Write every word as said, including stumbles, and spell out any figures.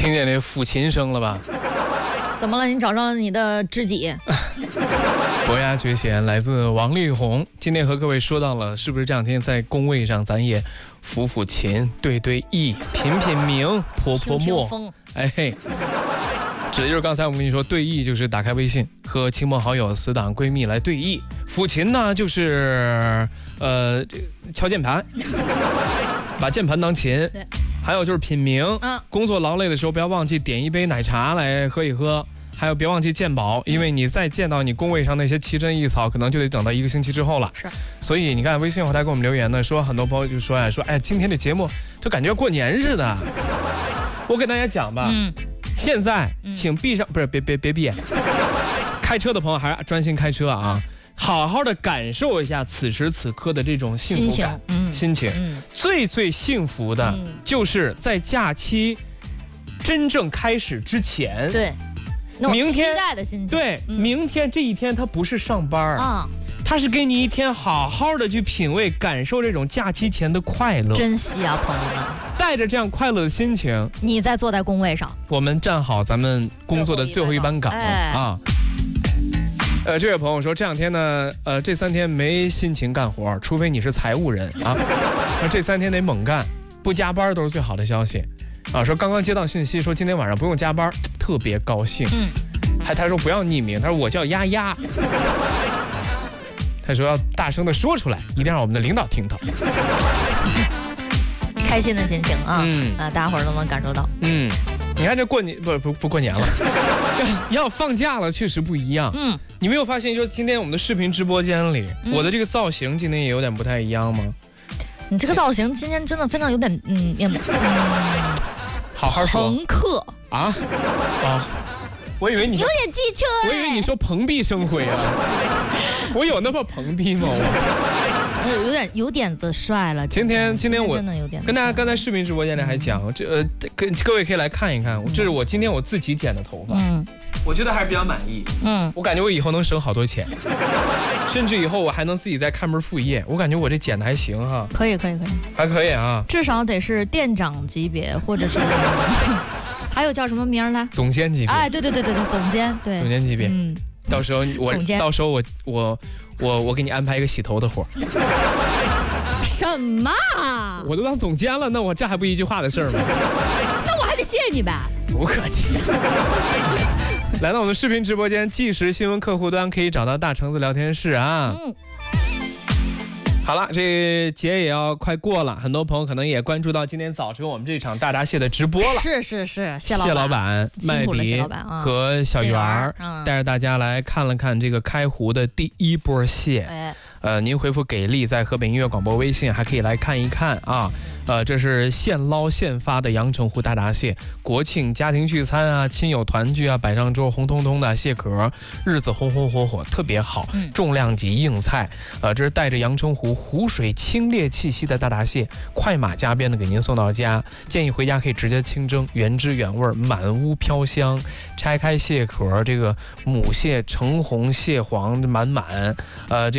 听见那抚琴声了吧？ 怎么了？你找着你的知己？ 伯牙绝弦来自王力宏。今天和各位说到了，是不是这两天在工位上咱也抚抚琴、对对意、品品茗、泼泼墨？哎嘿，指的就是刚才我们跟你说对意，就是打开微信和亲朋好友、死党、闺蜜来对意；抚琴呢，就是呃敲键盘，把键盘当琴。 对。 还有就是品茗， 嗯， 工作劳累的时候不要忘记点一杯奶茶来喝一喝，还有别忘记鉴宝，因为你再见到你工位上那些奇珍异草，可能就得等到一个星期之后了。 是， 所以你看微信后台给我们留言呢，说很多朋友就说哎说哎今天的节目就感觉过年似的。我给大家讲吧，嗯，现在请闭上，不是别别别闭眼，开车的朋友还是专心开车啊。好好的感受一下此时此刻的这种幸福感，嗯、心情、嗯。最最幸福的，嗯、就是在假期真正开始之前， 对， 明天期待的心情， 对，嗯、明天这一天它不是上班啊，它是给你一天好好的去品味、感受这种假期前的快乐， 珍惜啊，朋友们！ 带着这样快乐的心情， 你在坐在工位上， 我们站好咱们工作的最后一班岗、哎、啊。呃，这位朋友说这两天呢，呃，这三天没心情干活，除非你是财务人啊。那这三天得猛干，不加班都是最好的消息啊。说刚刚接到信息，说今天晚上不用加班，特别高兴。嗯，还他说不要匿名，他说我叫丫丫。他说要大声的说出来，一定让我们的领导听到。 开心的心情啊，嗯啊，大家伙儿都能感受到。 嗯。你看这过年不不不过年了，要要放假了，确实不一样。嗯，你没有发现，就是今天我们的视频直播间里，嗯、我的这个造型今天也有点不太一样吗？ 你这个造型今天真的非常有点嗯嗯， 好好说。 朋克啊啊！我以为你有点机车、哎， 我以为你说蓬荜生辉啊，我有那么蓬荜吗？我。 有点有点子帅了。 今天今天我真的有点跟大家刚才视频直播间里还讲，这呃跟各位可以来看一看，这是我今天我自己剪的头发，嗯，我觉得还是比较满意，嗯，我感觉我以后能省好多钱，甚至以后我还能自己再看门副业，我感觉我这剪的还行哈， 可以可以可以， 还可以啊， 至少得是店长级别或者是。还有叫什么名来？ 总监级别。 哎，对对对对对，总监，对， 总监级别。嗯，到时候我，到时候我我我我给你安排一个洗头的活。 什么？ 我都当总监了，那我这还不一句话的事儿吗？ 那我还得谢谢你呗。 不客气。来到我们视频直播间，即时新闻客户端可以找到大橙子聊天室啊。嗯。好了，这节也要快过了，很多朋友可能也关注到今天早晨我们这场大闸蟹的直播了。 是是是， 谢老板、麦迪和小圆儿带着大家来看了看这个开湖的第一波蟹。哎，呃，您回复给力，在河北音乐广播微信还可以来看一看啊。呃，这是现捞现发的阳澄湖大闸蟹，国庆家庭聚餐啊，亲友团聚啊，摆上桌红彤彤的蟹壳，日子红红火火，特别好，重量级硬菜。呃，这是带着阳澄湖湖水清冽气息的大闸蟹，快马加鞭的给您送到家。建议回家可以直接清蒸，原汁原味，满屋飘香。拆开蟹壳，这个母蟹橙红蟹黄满满，呃，这